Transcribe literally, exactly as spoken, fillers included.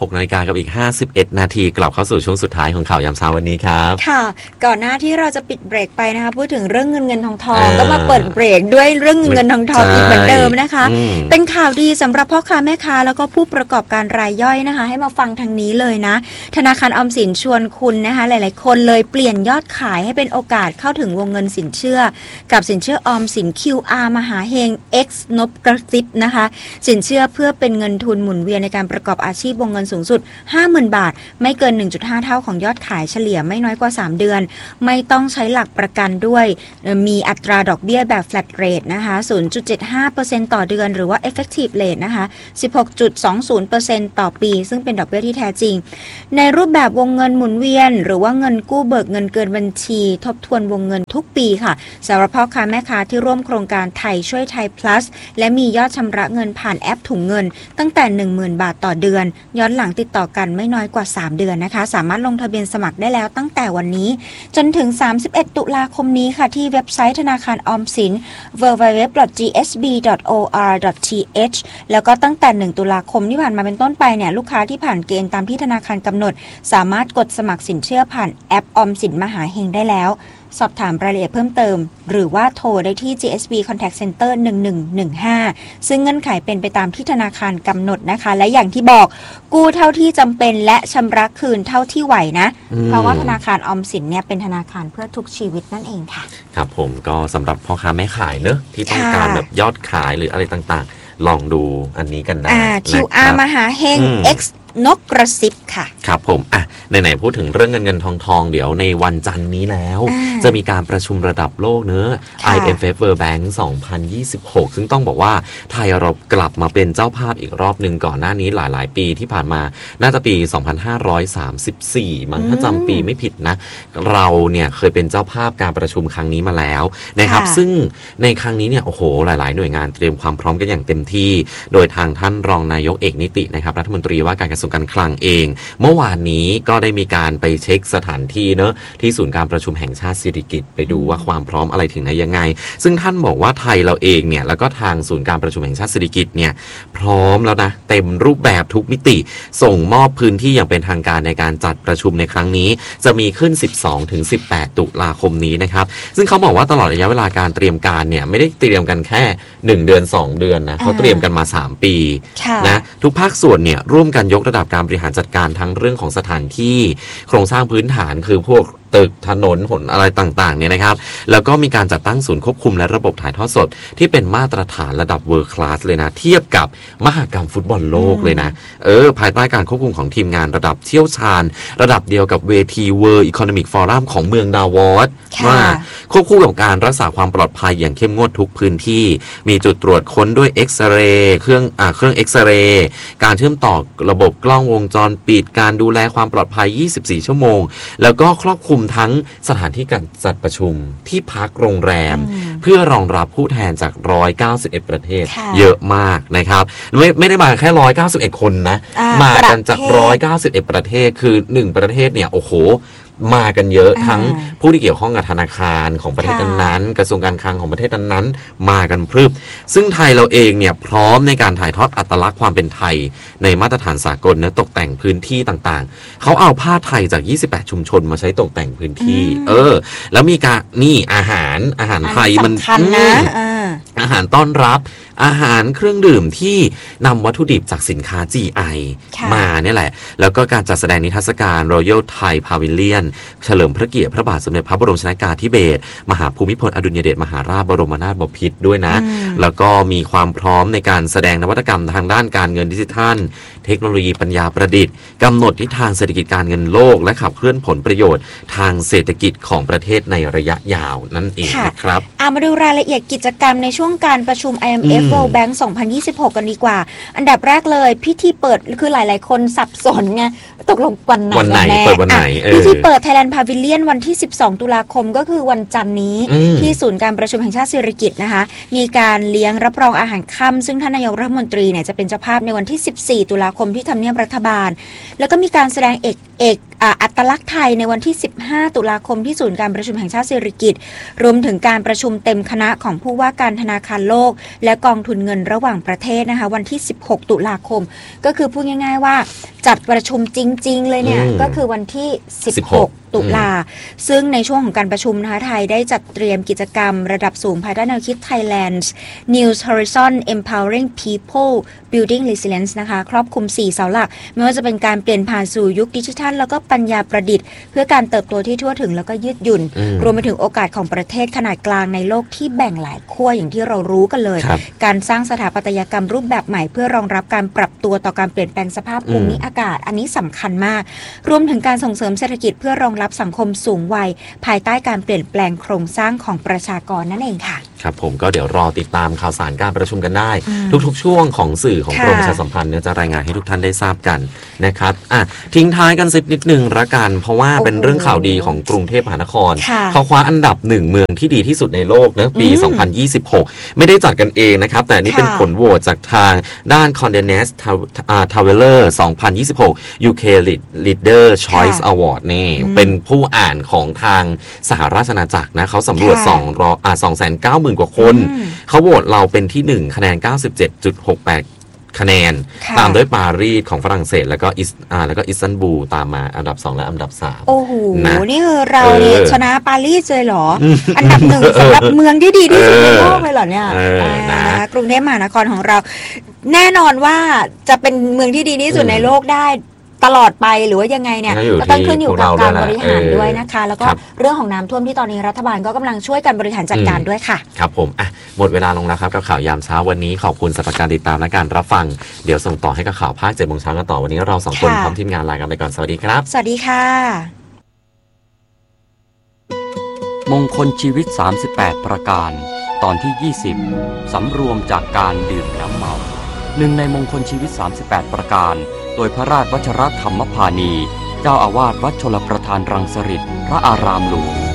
กนาฬิกากับอีกห้าสิบเอ็ดนาทีกลับเข้าสู่ช่วงสุดท้ายของข่าวยามเช้าวันนี้ครับค่ะก่อนหน้าที่เราจะปิดเบรกไปนะคะพูดถึงเรื่องเงินเงินทองทองก็มาเปิดเบรกด้วยเรื่องเงินเงินทองทองอีกเหมือนเดิมนะคะเป็นข่าวดีสำหรับพ่อค้าแม่ค้าแล้วก็ผู้ประกอบการรายย่อยนะคะให้มาฟังทางนี้เลยนะธนาคารออมสินชวนคุณนะคะหลายๆคนเลยเปลี่ยนยอดขายให้เป็นโอกาสเข้าถึงวงเงินสินเชื่อกับสินเชื่อออมสิน คิว อาร์ มหาเฮง X นบกระซิบนะคะสินเชื่อเพื่อเป็นเงินทุนหมุนเวียนในการประกอบอาชีพวงเงินสูงสุด ห้าหมื่น บาทไม่เกิน หนึ่งจุดห้า เท่าของยอดขายเฉลี่ยไม่น้อยกว่าสามเดือนไม่ต้องใช้หลักประกันด้วยมีอัตราดอกเบี้ยแบบ flat rate นะคะ ศูนย์จุดเจ็ดห้าเปอร์เซ็นต์ ต่อเดือนหรือว่า effective rate นะคะ สิบหกจุดสองศูนย์เปอร์เซ็นต์ ต่อปีซึ่งเป็นดอกเบี้ยที่แท้จริงในรูปแบบวงเงินหมุนเวียนหรือว่าเงินกู้เบิกเงินเกินบัญชีทบทวนวงเงินทุกปีค่ะสำหรับพ่อค้าแม่ค้าที่ร่วมโครงการไทยช่วยไทย plus และมียอดชำระเงินผ่านแอปถุงเงินตั้งแต่ หนึ่งหมื่น บาทต่อเดือนย้อนหลังติดต่อกันไม่น้อยกว่าสามเดือนนะคะสามารถลงทะเบียนสมัครได้แล้วตั้งแต่วันนี้จนถึงสามสิบเอ็ดตุลาคมนี้ค่ะที่เว็บไซต์ธนาคารออมสิน ดับเบิลยู ดับเบิลยู ดับเบิลยู ดอท จี เอส บี ดอท โอ อาร์ ดอท ที เอช แล้วก็ตั้งแต่หนึ่งตุลาคมที่ผ่านมาเป็นต้นไปเนี่ยลูกค้าที่ผ่านเกณฑ์ตามที่ธนาคารกำหนดสามารถกดสมัครสินเชื่อผ่านแอปออมสินมหาเฮงได้แล้วสอบถามรายละเอียดเพิ่มเติมหรือว่าโทรได้ที่ จี เอส บี Contact Center หนึ่งหนึ่งหนึ่งห้าซึ่งเงื่อนไขเป็นไปตามที่ธนาคารกำหนดนะคะและอย่างที่บอกกู้เท่าที่จำเป็นและชำระคืนเท่าที่ไหวนะเพราะว่าธนาคารออมสินเนี่ยเป็นธนาคารเพื่อทุกชีวิตนั่นเองค่ะครับผมก็สำหรับพ่อค้าแม่ขายเนอะที่ต้องการแบบยอดขายหรืออะไรต่างๆลองดูอันนี้กันได้คิว อาร์ มหาเฮง X นกกระซิบค่ะครับผมอ่ะไหนๆพูดถึงเรื่องเงินเงินทองทองเดี๋ยวในวันจันทร์นี้แล้วจะมีการประชุมระดับโลกเนอะ ไอ เอ็ม เอฟ World Bank สองพันยี่สิบหกซึ่งต้องบอกว่าไทยเรากลับมาเป็นเจ้าภาพอีกรอบหนึ่งก่อนหน้านี้หลายๆปีที่ผ่านมาน่าจะปีสองพันห้าร้อยสามสิบสี่มั้งถ้าจำปีไม่ผิดนะเราเนี่ยเคยเป็นเจ้าภาพการประชุมครั้งนี้มาแล้วนะครับซึ่งในครั้งนี้เนี่ยโอ้โหหลายๆหน่วยงานเตรียมความพร้อมกันอย่างเต็มที่โดยทางท่านรองนายกเอกนิตินะครับรัฐมนตรีว่าการกระทรวงการคลังเองเมื่อวานนี้ก็ได้มีการไปเช็คสถานที่เนอะที่ศูนย์การประชุมแห่งชาติสิริกิติ์ไปดูว่าความพร้อมอะไรถึงไหนยังไงซึ่งท่านบอกว่าไทยเราเองเนี่ยแล้วก็ทางศูนย์การประชุมแห่งชาติสิริกิติ์เนี่ยพร้อมแล้วนะเต็มรูปแบบทุกมิติส่งมอบพื้นที่อย่างเป็นทางการในการจัดประชุมในครั้งนี้จะมีขึ้น สิบสองถึงสิบแปด ตุลาคมนี้นะครับซึ่งเขาบอกว่าตลอดระยะเวลาการเตรียมการเนี่ยไม่ได้เตรียมกันแค่หนึ่งเดือนสองเดือนนะเขาเตรียมกันมาสามปีนะทุกภาคส่วนเนี่ยร่วมกันยกระดับการบริหารจัดการทั้งเรื่องของสถานที่โครงสร้างพื้นฐานคือพวกตึกถนนหนอะไรต่างๆเนี่ยนะครับแล้วก็มีการจัดตั้งศูนย์ควบคุมและระบบถ่ายทอดสดที่เป็นมาตรฐานระดับ World Class เลยนะเทียบกับมหกรรมฟุตบอลโลกเลยนะเออภายใต้การควบคุมของทีมงานระดับเชี่ยวชาญระดับเดียวกับเวที World Economic Forum ของเมืองดาวอสว่าควบคู่กับการรักษาความปลอดภัยอย่างเข้มงวดทุกพื้นที่มีจุดตรวจค้นด้วยเอ็กซเรย์เครื่องอ่าเครื่องเอ็กซเรย์การเชื่อมต่อระบบกล้องวงจรปิดการดูแลความปลอดภัยยี่สิบสี่ชั่วโมงแล้วก็ครอบคลุมทั้งสถานที่การจัดประชุมที่พักโรงแรมเพื่อรองรับผู้แทนจากหนึ่งร้อยเก้าสิบเอ็ดประเทศเยอะมากนะครับไม่ไม่ได้มาแค่หนึ่งร้อยเก้าสิบเอ็ดคนนะมากันจากหนึ่งร้อยเก้าสิบเอ็ดประเทศคือหนึ่งประเทศเนี่ยโอ้โหมากันเยอะทั้งผู้ที่เกี่ยวข้องกับธนาคารของประเทศนั้นๆกระทรวงการคลังของประเทศนั้นๆมากันพรึบซึ่งไทยเราเองเนี่ยพร้อมในการถ่ายทอดอัตลักษณ์ความเป็นไทยในมาตรฐานสากลและตกแต่งพื้นที่ต่างๆเขาเอาผ้าไทยจากยี่สิบแปดชุมชนมาใช้ตกแต่งพื้นที่เออแล้วมีการนี่อาหารอาหารไทยมันอาหารต้อนรับอาหารเครื่องดื่มที่นำวัตถุดิบจากสินค้า จี ไอ มาเนี่ยแหละแล้วก็การจัดแสดงนิทรรศการ Royal Thai Pavilion เฉลิมพระเกียรติพระบาทสมเด็จพระบรมชนกาธิเบศรมหาภูมิพลอดุลยเดชมหาราชบรมนาถบพิตรด้วยนะแล้วก็มีความพร้อมในการแสดงนวัตกรรมทางด้านการเงินดิจิทัลเทคโนโลยีปัญญาประดิษฐ์กำหนดทิศทางเศรษฐกิจการเงินโลกและขับเคลื่อนผลประโยชน์ทางเศรษฐกิจของประเทศในระยะยาวนั่นเองนะครับเอามาดูรายละเอียดกิจกรรมในช่วงการประชุม ไอ เอ็ม เอฟ World Bank สองพันยี่สิบหกกันดีกว่าอันดับแรกเลยพิธีเปิดคือหลายๆคนสับสนไงตกลงวันไหนวันไหนเปิดวันไหนพิธีเปิด Thailand Pavilion วันที่สิบสองตุลาคมก็คือวันจันทร์นี้ที่ศูนย์การประชุมแห่งชาติสิริกิติ์นะคะมีการเลี้ยงรับรองอาหารค่ำซึ่งท่านนายกรัฐมนตรีเนี่ยจะเป็นเจ้าภาพในวันที่สิบสี่ตุลาคมที่ทำเนียบรัฐบาลแล้วก็มีการแสดงเอกเอกอัตลักษณ์ไทยในวันที่สิบห้าตุลาคมที่ศูนย์การประชุมแห่งชาติสิริกิติ์รวมถึงการประชุมเต็มคณะของผู้ว่าการธนาคารโลกและกองทุนเงินระหว่างประเทศนะคะวันที่สิบหกตุลาคมก็คือพูดง่ายๆว่าจัดประชุมจริงๆเลยเนี่ยก็คือวันที่สิบหกตุลาซึ่งในช่วงของการประชุมนะคะไทยได้จัดเตรียมกิจกรรมระดับสูงภายใต้แนวคิด Thailand's New Horizon Empowering People Building Resilience นะคะครอบคลุมสี่เสาหลักไม่ว่าจะเป็นการเปลี่ยนผ่านสู่ยุคดิจิทัลแล้วก็ปัญญาประดิษฐ์เพื่อการเติบโตที่ทั่วถึงแล้วก็ยืดหยุ่นรวมไปถึงโอกาสของประเทศขนาดกลางในโลกที่แบ่งหลายขั้วอย่างที่เรารู้กันเลยการสร้างสถาปัตยกรรมรูปแบบใหม่เพื่อรองรับการปรับตัวต่อการเปลี่ยนแปลงสภาพภูมิอากาศอันนี้สำคัญมากรวมถึงการส่งเสริมเศรษฐกิจเพื่อรองรับสังคมสูงวัยภายใต้การเปลี่ยนแปลงโครงสร้างของประชากรนั่นเองค่ะครับผมก็เดี๋ยวรอติดตามข่าวสารการประชุมกันได้ทุกๆช่วงของสื่อของกรมประชาสัมพันธ์เนี่ยจะรายงานให้ทุกท่านได้ทราบกันนะครับอ่ะทิ้งท้ายกันสักนิดนึงละกันเพราะว่าเป็นเรื่องข่าวดีของกรุงเทพมหานครเขาคว้าอันดับหนึ่งเมืองที่ดีที่สุดในโลกนะปีสองพันยี่สิบหกไม่ได้จัดกันเองนะครับแต่นี่เป็นผลโหวตจากทางด้าน Condé Nast Traveler สองพันยี่สิบหก ยู เค Leader Choice Award นี่เป็นผู้อ่านของทางสหราชอาณาจักรนะเขาสำรวจสองแสนเก้าหมื่นกว่าคนเขาโหวตเราเป็นที่หนึ่งคะแนน เก้าสิบเจ็ดจุดหกแปด คะแนนตามด้วยปารีสของฝรั่งเศสแล้วก็อิสอ่าแล้วก็อิสตันบูลตามมาอันดับสองและอันดับสามโอ้โหนี่คือเราเนี่ยชนะปารีสเลยเหรออันดับหนึ่งสำหรับเมืองที่ดีที่สุดในโลกเลยเหรอเนี่ยกรุงเทพมหานครของเราแน่นอนว่าจะเป็นเมืองที่ดีที่สุดในโลกได้ตลอดไปหรือว่ายังไงเนี่ยก็ต้องขึ้นอยู่กับการบริหารด้วยนะคะแล้วก็เรื่องของน้ำท่วมที่ตอนนี้รัฐบาลก็กำลังช่วยกันบริหารจัดการด้วยค่ะครับผมอ่ะหมดเวลาลงแล้วครับกับข่าวยามเช้าวันนี้ขอบคุณสำหรับการติดตามและการรับฟังเดี๋ยวส่งต่อให้กับข่าวภาคเจ็ดโมงเช้ากันต่อวันนี้เราสองคนพร้อมทีมงานลากันไปก่อนสวัสดีครับสวัสดีค่ะมงคลชีวิตสามสิบแปดประการตอนที่ยี่สิบสำรวมจากการดื่มน้ำเมาหนึ่งในมงคลชีวิตสามสิบแปดประการโดยพระราชวชรธรรมพานีเจ้าอาวาสวัดชลประทานรังสฤษฎ์พระอารามหลวง